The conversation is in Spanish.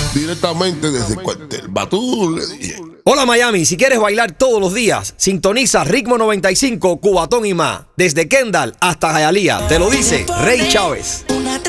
directamente desde Cuartel Batú, le dije. Hola Miami, si quieres bailar todos los días, sintoniza Ritmo 95, Cubatón y más. Desde Kendall hasta Hialeah, te lo dice Rey Chávez. Una